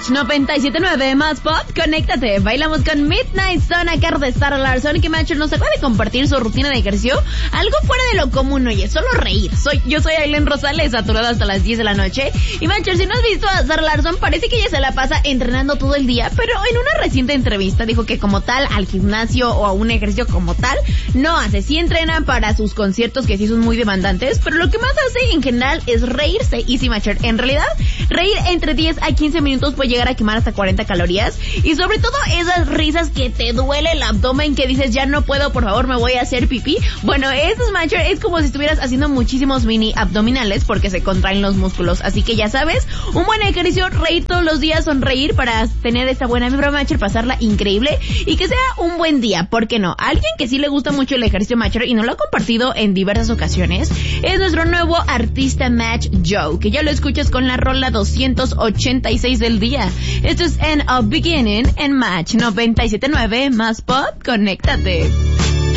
Match 97.9 más pop, conéctate. Bailamos con Midnight Sun a cargo de Zara Larsson, que Matcher nos acaba de compartir su rutina de ejercicio, algo fuera de lo común, oye, solo reír. Yo soy Aileen Rosales, saturada hasta las 10 de la noche. Y Matcher, si no has visto a Zara Larsson, parece que ella se la pasa entrenando todo el día, pero en una reciente entrevista dijo que como tal, al gimnasio o a un ejercicio como tal, no hace. Sí entrena para sus conciertos, que sí son muy demandantes, pero lo que más hace en general es reírse. Y sí, Matcher, en realidad, reír entre 10 a 15 minutos puede llegar a quemar hasta 40 calorías. Y sobre todo esas risas que te duele el abdomen, que dices, ya no puedo, por favor, me voy a hacer pipí. Bueno, esos, Matcher, es como si estuvieras haciendo muchísimos mini abdominales porque se contraen los músculos. Así que ya sabes, un buen ejercicio, reír todos los días, sonreír para tener esta buena vibra, Matcher, pasarla increíble y que sea un buen día. ¿Por qué no? Alguien que sí le gusta mucho el ejercicio, Matcher, y nos lo ha compartido en diversas ocasiones, es nuestro nuevo artista Match Joe, que ya lo escuchas con la rola 286 del día. Esto es End of Beginning en Match 97.9 más pop, conéctate.